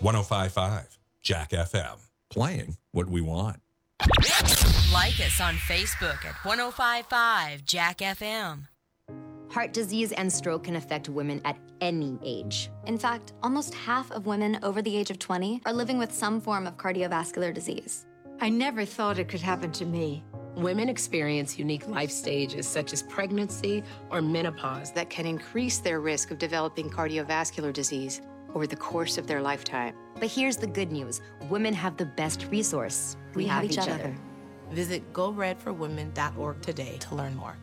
1055 Jack FM. Playing what we want. Like us on Facebook at 1055 Jack FM. Heart disease and stroke can affect women at any age. In fact, almost half of women over the age of 20 are living with some form of cardiovascular disease. I never thought it could happen to me. Women experience unique life stages such as pregnancy or menopause that can increase their risk of developing cardiovascular disease over the course of their lifetime. But here's the good news. Women have the best resource. We have each other. Visit goredforwomen.org today to learn more.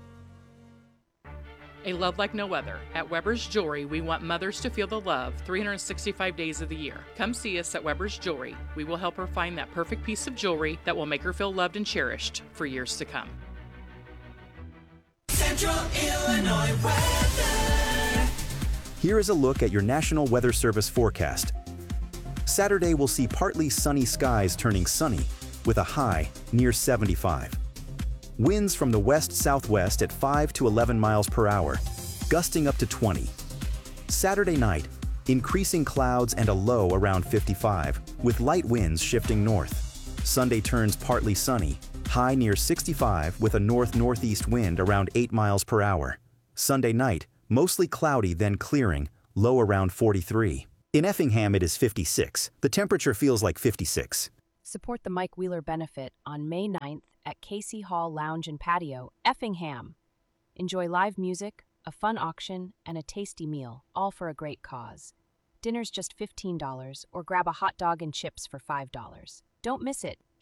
A love like no other. At Weber's Jewelry, we want mothers to feel the love 365 days of the year. Come see us at Weber's Jewelry. We will help her find that perfect piece of jewelry that will make her feel loved and cherished for years to come. Central Illinois weather. Here is a look at your National Weather Service forecast. Saturday will see partly sunny skies turning sunny with a high near 75. Winds from the west-southwest at 5 to 11 miles per hour, gusting up to 20. Saturday night, increasing clouds and a low around 55, with light winds shifting north. Sunday turns partly sunny, high near 65 with a north-northeast wind around 8 miles per hour. Sunday night, mostly cloudy then clearing, low around 43. In Effingham it is 56. The temperature feels like 56. Support the Mike Wheeler benefit on May 9th at Casey Hall Lounge and Patio, Effingham. Enjoy live music, a fun auction, and a tasty meal, all for a great cause. Dinner's just $15, or grab a hot dog and chips for $5. Don't miss it.